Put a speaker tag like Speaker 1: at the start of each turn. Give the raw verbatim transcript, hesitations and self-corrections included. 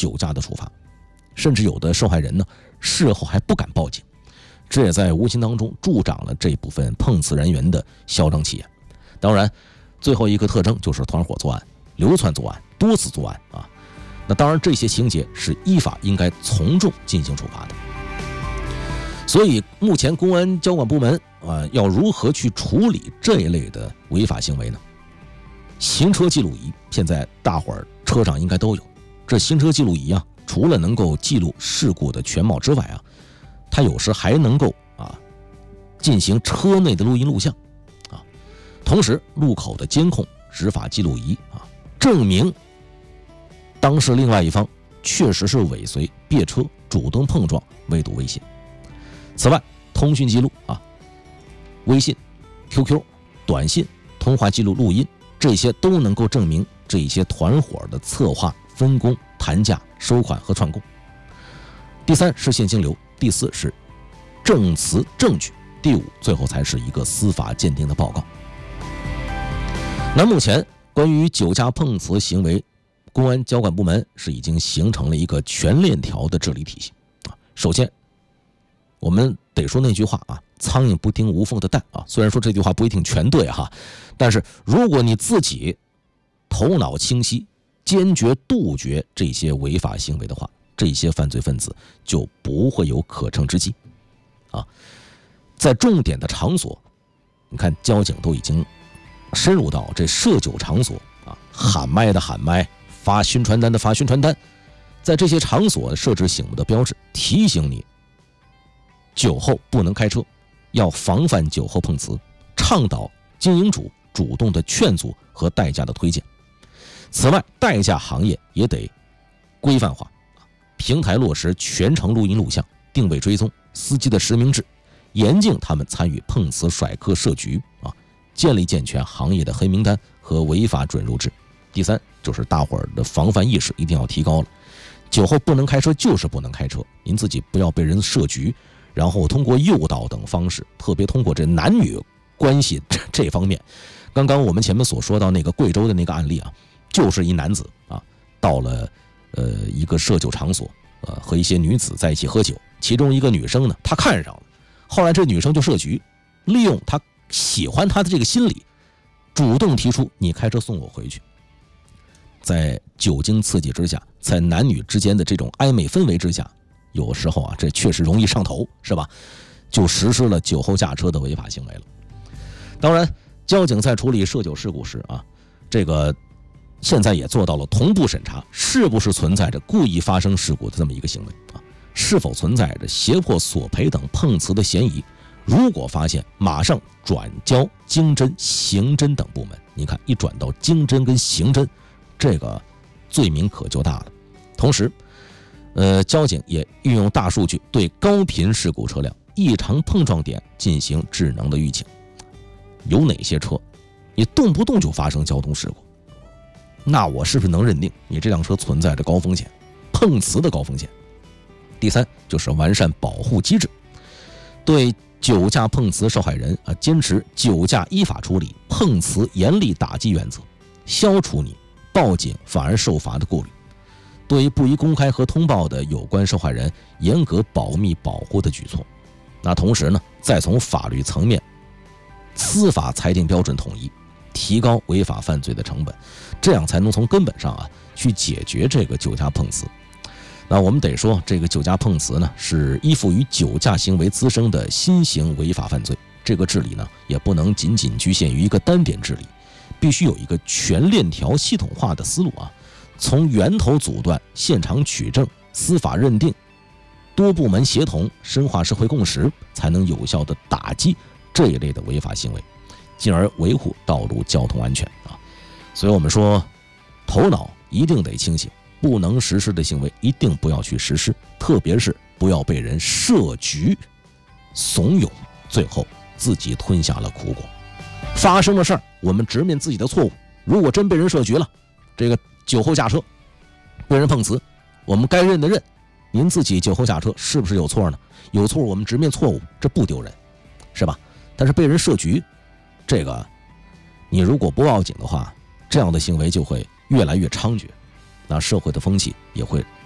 Speaker 1: 酒驾的处罚，甚至有的受害人呢，事后还不敢报警，这也在无形当中助长了这部分碰瓷人员的嚣张气焰。当然，最后一个特征就是团伙作案、流窜作案、多次作案啊。那当然，这些情节是依法应该从重进行处罚的。所以，目前公安交管部门啊，要如何去处理这一类的违法行为呢？行车记录仪现在大伙儿车上应该都有。这行车记录仪啊，除了能够记录事故的全貌之外啊，它有时还能够啊进行车内的录音录像啊，同时路口的监控、执法记录仪啊，证明当时另外一方确实是尾随、别车、主动碰撞、围堵危险。此外，通讯记录啊、微信、Q Q、短信、通话记录、录音，这些都能够证明这些团伙的策划、分工、谈价、收款和串供。第三是现金流，第四是证词证据，第五最后才是一个司法鉴定的报告。那目前关于酒驾碰瓷行为，公安交管部门是已经形成了一个全链条的治理体系啊。首先，我们得说那句话啊，苍蝇不叮无缝的蛋啊。虽然说这句话不一定全对哈，但是如果你自己头脑清晰，坚决杜绝这些违法行为的话，这些犯罪分子就不会有可乘之机啊。在重点的场所，你看交警都已经深入到这涉酒场所啊，喊麦的喊麦，发宣传单的发宣传单，在这些场所设置醒目的标志，提醒你酒后不能开车，要防范酒后碰瓷，倡导经营主主动的劝阻和代驾的推荐。此外，代驾行业也得规范化，平台落实全程录音录像、定位追踪、司机的实名制，严禁他们参与碰瓷、甩客、设局啊，建立健全行业的黑名单和违法准入制。第三，就是大伙儿的防范意识一定要提高了，酒后不能开车就是不能开车，您自己不要被人设局，然后通过诱导等方式，特别通过这男女关系这方面，刚刚我们前面所说到那个贵州的那个案例啊，就是一男子啊，到了呃一个设酒场所，呃和一些女子在一起喝酒，其中一个女生呢，他看上了，后来这女生就设局，利用他喜欢他的这个心理，主动提出你开车送我回去。在酒精刺激之下，在男女之间的这种暧昧氛围之下，有时候啊，这确实容易上头，是吧？就实施了酒后驾车的违法行为了。当然，交警在处理涉酒事故时啊，这个现在也做到了同步审查，是不是存在着故意发生事故的这么一个行为啊？是否存在着胁迫索赔等碰瓷的嫌疑？如果发现，马上转交经侦、刑侦等部门。你看，一转到经侦跟刑侦，这个罪名可就大了。同时，呃，交警也运用大数据对高频事故车辆异常碰撞点进行智能的预警，有哪些车你动不动就发生交通事故，那我是不是能认定你这辆车存在着高风险、碰瓷的高风险？第三，就是完善保护机制，对酒驾碰瓷受害人啊，坚持酒驾依法处理、碰瓷严厉打击原则，消除你报警反而受罚的顾虑。对于不宜公开和通报的有关受害人，严格保密保护的举措。那同时呢，再从法律层面、司法裁定标准统一，提高违法犯罪的成本，这样才能从根本上啊去解决这个酒驾碰瓷。那我们得说，这个酒驾碰瓷呢，是依附于酒驾行为滋生的新型违法犯罪。这个治理呢，也不能仅仅局限于一个单点治理，必须有一个全链条系统化的思路啊。从源头阻断、现场取证、司法认定，多部门协同，深化社会共识，才能有效地打击这一类的违法行为，进而维护道路交通安全啊。所以我们说，头脑一定得清醒，不能实施的行为一定不要去实施，特别是不要被人设局、怂恿，最后自己吞下了苦果。发生了事儿，我们直面自己的错误。如果真被人设局了，这个酒后驾车被人碰瓷，我们该认的认。您自己酒后驾车是不是有错呢？有错我们直面错误，这不丢人，是吧？但是被人设局，这个你如果不报警的话，这样的行为就会越来越猖獗，那社会的风气也会